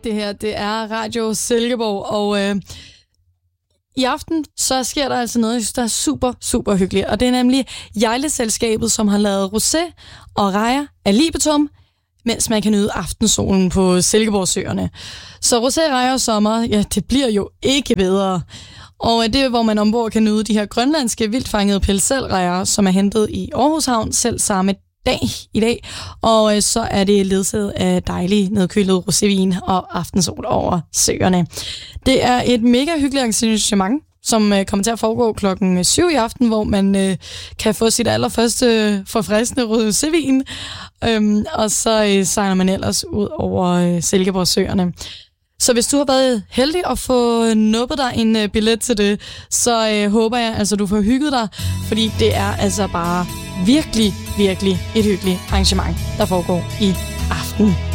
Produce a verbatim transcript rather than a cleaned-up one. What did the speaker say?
Det her, det er Radio Silkeborg, og øh, i aften, så sker der altså noget, jeg synes, der er super, super hyggeligt. Og det er nemlig Hjejle-selskabet, som har lavet rosé og rejer af libetum, mens man kan nyde aftensolen på Silkeborgsøerne. Så rosé, rejer og sommer, ja, det bliver jo ikke bedre. Og det er, hvor man ombord kan nyde de her grønlandske vildtfangede pelselrejer, som er hentet i Aarhus Havn selv samme dag i dag. Og så er det ledsaget af dejlig nedkølet rosévin og aftensol over søerne. Det er et mega hyggeligt arrangement, som kommer til at foregå klokken syv i aften, hvor man øh, kan få sit allerførste forfriskende rosévin. Øhm, og så øh, sejler man ellers ud over øh, Silkeborgsøerne. Så hvis du har været heldig at få nuppet dig en øh, billet til det, så øh, håber jeg, altså du får hygget dig, fordi det er altså bare virkelig, virkelig et hyggeligt arrangement, der foregår i aften.